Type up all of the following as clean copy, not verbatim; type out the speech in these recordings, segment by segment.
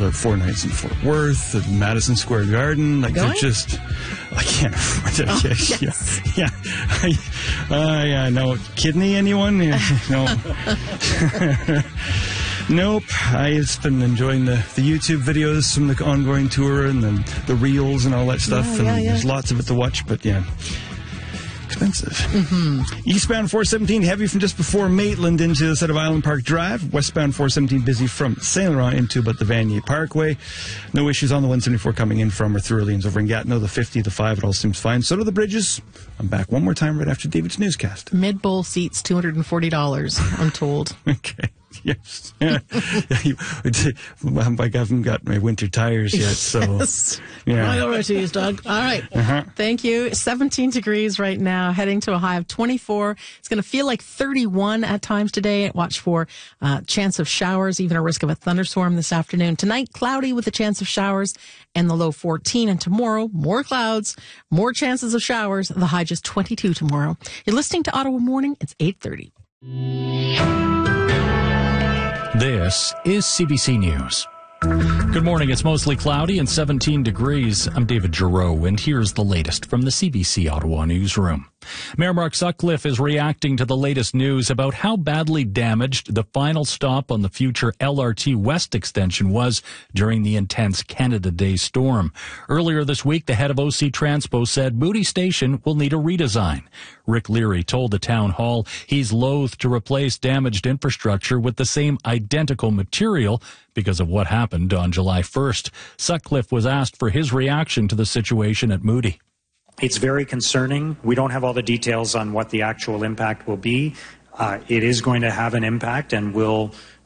sold out 4 nights in Fort Worth, at Madison Square Garden. Like, they're just, I can't afford it. Oh, yes. Yeah. No. Kidney, anyone? Yeah, no. Nope. I've been enjoying the YouTube videos from the ongoing tour and the reels and all that stuff. There's lots of it to watch, but yeah. Expensive. Eastbound 417 heavy from just before Maitland into the side of Island Park Drive. Westbound 417 busy from Saint Laurent into about the Vanier Parkway. No issues on the 174 coming in from or through Orleans over in Gatineau. The 50, the 5, it all seems fine. So do the bridges. I'm back one more time right after David's newscast. Mid-bowl seats, $240, I'm told. Okay. Yes. I haven't got my winter tires yet, so. Yes. Yeah. Priorities, Doug. All right. Thank you. 17 degrees right now, heading to a high of 24. It's going to feel like 31 at times today. Watch for chance of showers, even a risk of a thunderstorm this afternoon. Tonight, cloudy with a chance of showers and the low 14. And tomorrow, more clouds, more chances of showers. The high just 22 tomorrow. You're listening to Ottawa Morning. It's 8:30. This is CBC News. Good morning. It's mostly cloudy and 17 degrees. I'm David Giroux, and here's the latest from the CBC Ottawa newsroom. Mayor Mark Sutcliffe is reacting to the latest news about how badly damaged the final stop on the future LRT West extension was during the intense Canada Day storm. Earlier this week, the head of OC Transpo said Moody Station will need a redesign. Rick Leary told the town hall he's loath to replace damaged infrastructure with the same identical material because of what happened on July 1st. Sutcliffe was asked for his reaction to the situation at Moody. It's very concerning. We don't have all the details on what the actual impact will be. It is going to have an impact, and we'll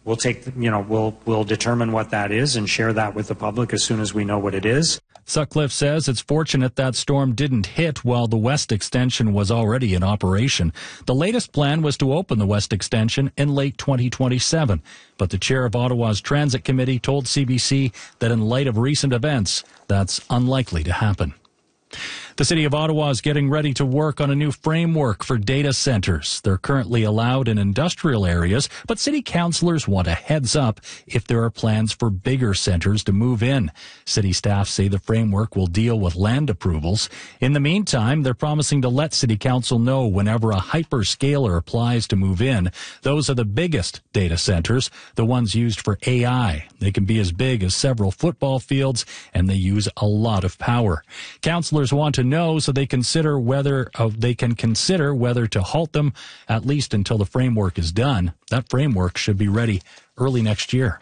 determine what that is and share that with the public as soon as we know what it is. Sutcliffe says it's fortunate that storm didn't hit while the West Extension was already in operation. The latest plan was to open the West Extension in late 2027, but the chair of Ottawa's Transit Committee told CBC that in light of recent events, that's unlikely to happen. The City of Ottawa is getting ready to work on a new framework for data centers. They're currently allowed in industrial areas, but city councillors want a heads up if there are plans for bigger centers to move in. City staff say the framework will deal with land approvals. In the meantime, they're promising to let City Council know whenever a hyperscaler applies to move in. Those are the biggest data centers, the ones used for AI. They can be as big as several football fields, and they use a lot of power. Councillors want to know so they can consider whether to halt them, at least until the framework is done. That framework should be ready early next year.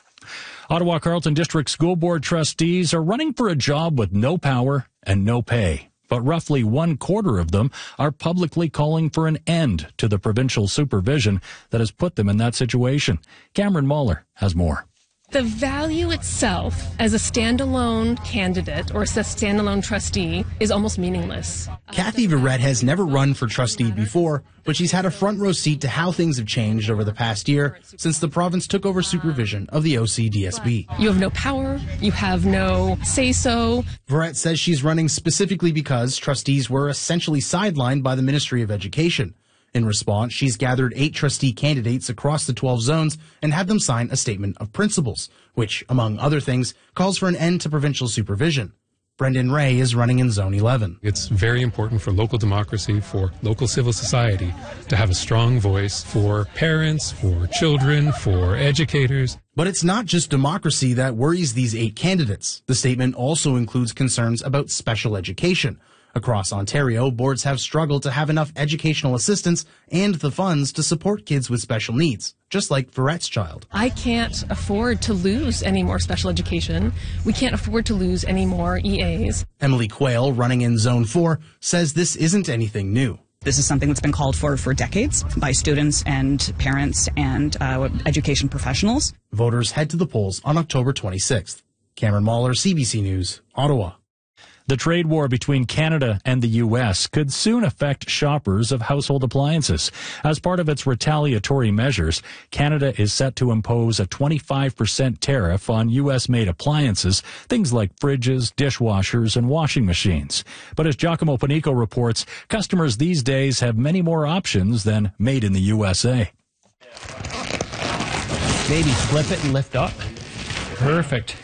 Ottawa Carleton District School Board trustees are running for a job with no power and no pay, but roughly 1/4 of them are publicly calling for an end to the provincial supervision that has put them in that situation. Cameron Mahler has more. The value itself as a standalone candidate or as a standalone trustee is almost meaningless. Kathy Verrett has never run for trustee before, but she's had a front row seat to how things have changed over the past year since the province took over supervision of the OCDSB. You have no power. You have no say-so. Verrett says she's running specifically because trustees were essentially sidelined by the Ministry of Education. In response, she's gathered 8 trustee candidates across the 12 zones and had them sign a statement of principles, which, among other things, calls for an end to provincial supervision. Brendan Ray is running in Zone 11. It's very important for local democracy, for local civil society, to have a strong voice for parents, for children, for educators. But it's not just democracy that worries these 8 candidates. The statement also includes concerns about special education. Across Ontario, boards have struggled to have enough educational assistance and the funds to support kids with special needs, just like Verrett's child. I can't afford to lose any more special education. We can't afford to lose any more EAs. Emily Quayle, running in Zone 4, says this isn't anything new. This is something that's been called for decades by students and parents and education professionals. Voters head to the polls on October 26th. Cameron Mahler, CBC News, Ottawa. The trade war between Canada and the U.S. could soon affect shoppers of household appliances. As part of its retaliatory measures, Canada is set to impose a 25% tariff on U.S.-made appliances, things like fridges, dishwashers, and washing machines. But as Giacomo Panico reports, customers these days have many more options than made in the USA. Maybe flip it and lift up. Perfect.